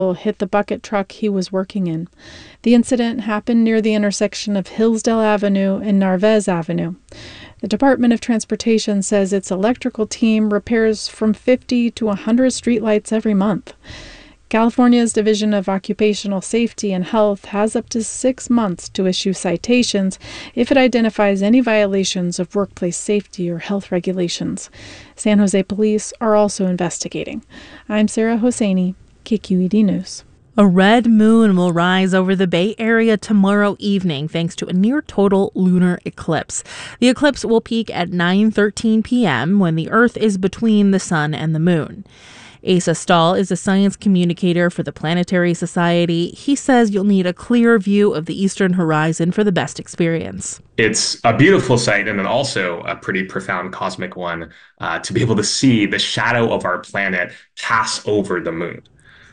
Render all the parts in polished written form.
hit the bucket truck he was working in. The incident happened near the intersection of Hillsdale Avenue and Narvaez Avenue. The Department of Transportation says its electrical team repairs from 50 to 100 streetlights every month. California's Division of Occupational Safety and Health has up to 6 months to issue citations if it identifies any violations of workplace safety or health regulations. San Jose police are also investigating. I'm Sarah Hosseini, KQED News. A red moon will rise over the Bay Area tomorrow evening thanks to a near-total lunar eclipse. The eclipse will peak at 9:13 p.m. when the Earth is between the sun and the moon. Asa Stahl is a science communicator for the Planetary Society. He says you'll need a clear view of the eastern horizon for the best experience. It's a beautiful sight and then also a pretty profound cosmic one to be able to see the shadow of our planet pass over the moon.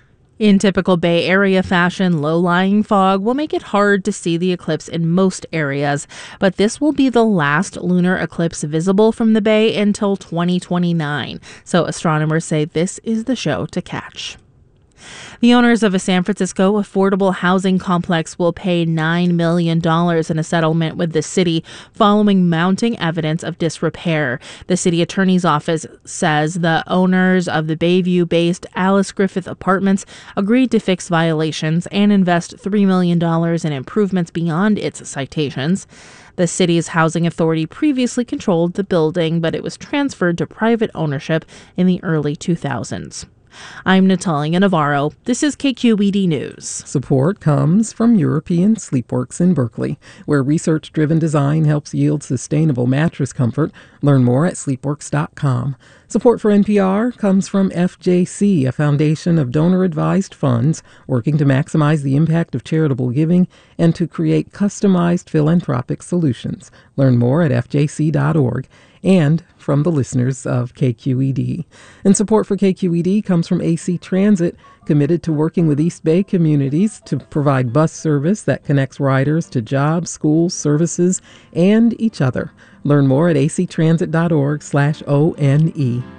In typical Bay Area fashion, low-lying fog will make it hard to see the eclipse in most areas, but this will be the last lunar eclipse visible from the Bay until 2029, so astronomers say this is the show to catch. The owners of a San Francisco affordable housing complex will pay $9 million in a settlement with the city following mounting evidence of disrepair. The city attorney's office says the owners of the Bayview-based Alice Griffith Apartments agreed to fix violations and invest $3 million in improvements beyond its citations. The city's housing authority previously controlled the building, but it was transferred to private ownership in the early 2000s. I'm Natalia Navarro. This is KQED News. Support comes from European Sleepworks in Berkeley, where research-driven design helps yield sustainable mattress comfort. Learn more at sleepworks.com. Support for NPR comes from FJC, a foundation of donor-advised funds working to maximize the impact of charitable giving and to create customized philanthropic solutions. Learn more at fjc.org. And from the listeners of KQED. And support for KQED comes from AC Transit, committed to working with East Bay communities to provide bus service that connects riders to jobs, schools, services, and each other. Learn more at actransit.org/ONE.